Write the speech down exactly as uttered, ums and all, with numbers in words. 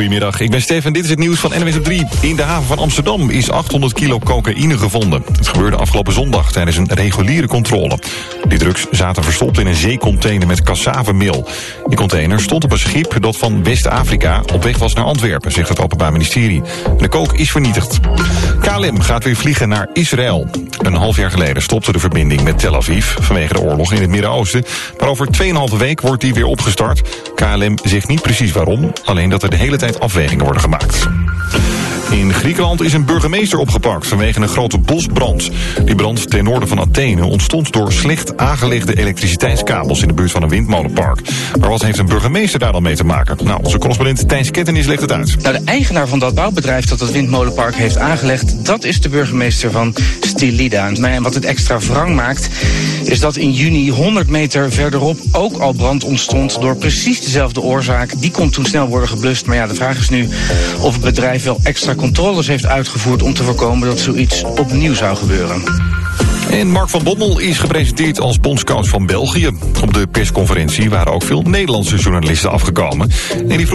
Goedemiddag, ik ben Stefan. Dit is het nieuws van N W S op drie. In de haven van Amsterdam is achthonderd kilo cocaïne gevonden. Het gebeurde afgelopen zondag tijdens een reguliere controle. Die drugs zaten verstopt in een zeecontainer met cassavemeel. Die container stond op een schip dat van West-Afrika op weg was naar Antwerpen, zegt het Openbaar Ministerie. De coke is vernietigd. K L M gaat weer vliegen naar Israël. Een half jaar geleden stopte de verbinding met Tel Aviv vanwege de oorlog in het Midden-Oosten. Maar over tweeënhalve week wordt die weer opgestart. K L M zegt niet precies waarom, alleen dat er de hele tijd afwegingen worden gemaakt. In Griekenland is een burgemeester opgepakt vanwege een grote bosbrand. Die brand ten noorden van Athene ontstond door slecht aangelegde elektriciteitskabels in de buurt van een windmolenpark. Maar wat heeft een burgemeester daar dan mee te maken? Nou, onze correspondent Thijs Kettenis legt het uit. Nou, de eigenaar van dat bouwbedrijf dat het windmolenpark heeft aangelegd, dat is de burgemeester van Stilida. En wat het extra wrang maakt, is dat in juni honderd meter verderop ook al brand ontstond door precies dezelfde oorzaak. Die kon toen snel worden geblust. Maar ja, de vraag is nu of het bedrijf wel extra controles heeft uitgevoerd om te voorkomen dat zoiets opnieuw zou gebeuren. En Mark van Bommel is gepresenteerd als bondscoach van België. Op de persconferentie waren ook veel Nederlandse journalisten afgekomen. En die